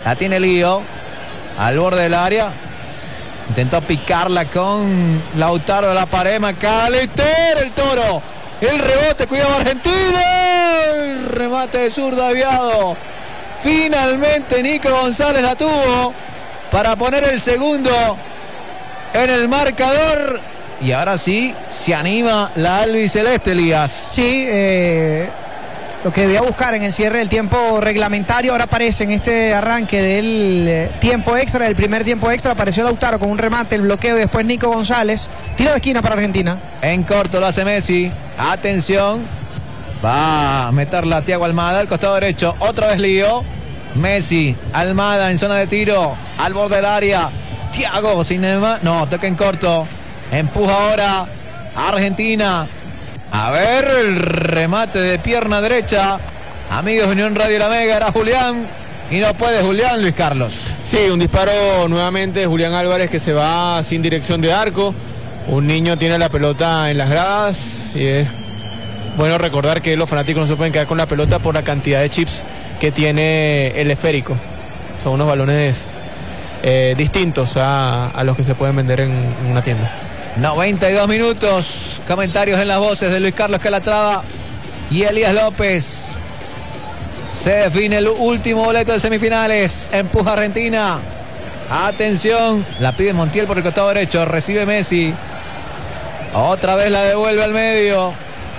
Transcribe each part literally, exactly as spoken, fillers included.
La tiene Lío. Al borde del área. Intentó picarla con Lautaro de la pared. McAllister, el toro. El rebote, cuidado Argentina. El remate de zurda aviado. Finalmente Nico González la tuvo para poner el segundo en el marcador. Y ahora sí se anima la albiceleste, Elías. Sí, eh, lo que debía buscar en el cierre del tiempo reglamentario ahora aparece en este arranque del eh, tiempo extra, del primer tiempo extra. Apareció Lautaro con un remate, el bloqueo y después Nico González. Tiro de esquina para Argentina. En corto lo hace Messi. Atención. Va a meterla Thiago Almada al costado derecho. Otra vez Lío. Messi, Almada en zona de tiro. Al borde del área. Thiago, Cinema. No, toca en corto. Empuja ahora Argentina. A ver el remate de pierna derecha. Amigos de Unión Radio La Mega, era Julián. Y no puede Julián, Luis Carlos. Sí, un disparo nuevamente de Julián Álvarez que se va sin dirección de arco. Un niño tiene la pelota en las gradas. Y es bueno recordar que los fanáticos no se pueden quedar con la pelota por la cantidad de chips que tiene el esférico. Son unos balones eh, distintos a, a los que se pueden vender en, en una tienda. noventa y dos minutos. Comentarios en las voces de Luis Carlos Calatrava y Elías López. Se define el último boleto de semifinales. Empuja Argentina. Atención. La pide Montiel por el costado derecho. Recibe Messi. Otra vez la devuelve al medio.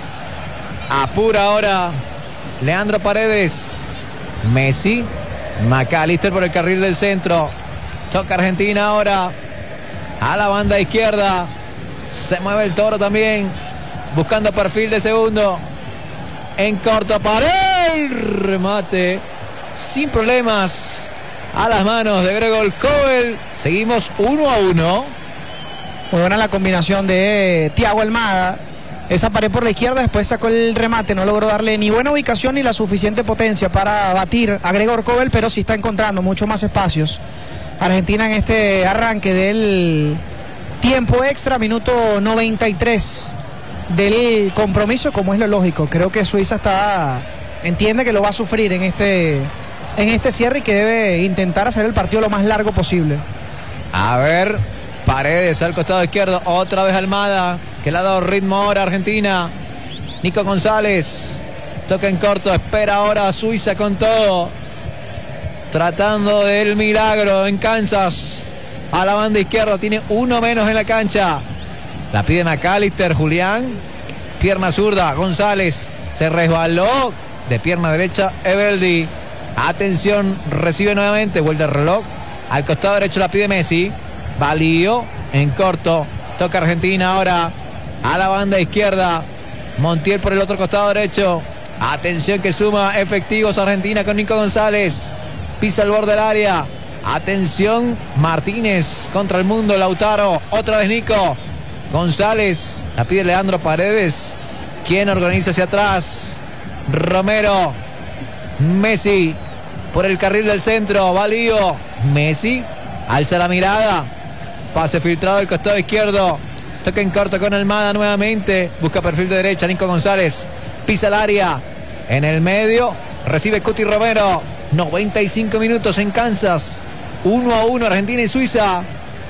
Apura ahora Leandro Paredes. Messi. McAllister por el carril del centro. Toca Argentina ahora a la banda izquierda. Se mueve el toro también. Buscando perfil de segundo. En corto para el remate. Sin problemas. A las manos de Gregor Kobel. Seguimos uno a uno. Muy buena la combinación de Thiago Almada. Esa pared por la izquierda, después sacó el remate. No logró darle ni buena ubicación ni la suficiente potencia para batir a Gregor Kobel, pero sí está encontrando mucho más espacios Argentina en este arranque del tiempo extra, minuto noventa y tres del compromiso, como es lo lógico. Creo que Suiza está entiende que lo va a sufrir en este, en este cierre y que debe intentar hacer el partido lo más largo posible. A ver, Paredes al costado izquierdo, otra vez Almada, que le ha dado ritmo ahora a Argentina. Nico González, toca en corto, espera ahora a Suiza con todo. Tratando del milagro en Kansas. A la banda izquierda, tiene uno menos en la cancha. La pide McAllister, Julián. Pierna zurda, González. Se resbaló. De pierna derecha, Eveldi. Atención, recibe nuevamente. Vuelve el reloj. Al costado derecho la pide Messi. Valío en corto. Toca Argentina ahora. A la banda izquierda. Montiel por el otro costado derecho. Atención que suma efectivos Argentina con Nico González. Pisa el borde del área. Atención, Martínez contra el mundo, Lautaro. Otra vez Nico González. La pide Leandro Paredes. Quien organiza hacia atrás. Romero. Messi por el carril del centro. Valío. Messi. Alza la mirada. Pase filtrado al costado izquierdo. Toca en corto con Almada nuevamente. Busca perfil de derecha. Nico González. Pisa el área. En el medio. Recibe Cuti Romero. noventa y cinco minutos en Kansas. uno a uno Argentina y Suiza.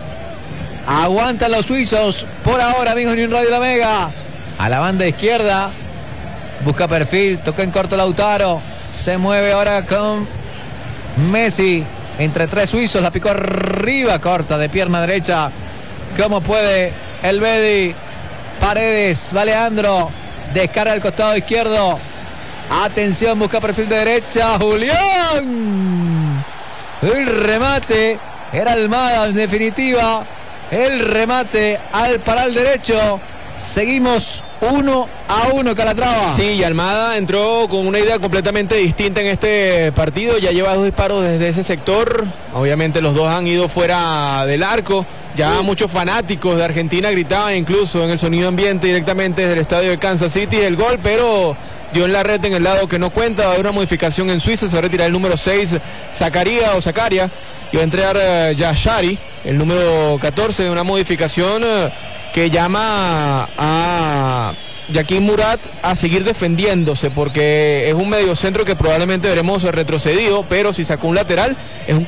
Aguantan los suizos por ahora, amigos de Unión Radio La Mega. A la banda izquierda. Busca perfil. Toca en corto Lautaro. Se mueve ahora con Messi. Entre tres suizos. La picó arriba. Corta de pierna derecha. Como puede el Bedi. Paredes. Va Leandro. Descarga al costado izquierdo. Atención, busca perfil de derecha. Julián. El remate. Era Almada en definitiva. El remate al paral derecho. Seguimos uno a uno, Calatrava. Sí, y Almada entró con una idea completamente distinta en este partido. Ya lleva dos disparos desde ese sector. Obviamente los dos han ido fuera del arco. Ya muchos fanáticos de Argentina gritaban incluso en el sonido ambiente directamente desde el estadio de Kansas City el gol, pero dio en la red en el lado que no cuenta. Va a haber una modificación en Suiza. Se va a retirar el número seis, Zacaría o Zacaria, y va a entrar uh, Yashari, el número catorce, una modificación uh, que llama a Yaquín Murat a seguir defendiéndose, porque es un mediocentro que probablemente veremos retrocedido, pero si sacó un lateral es un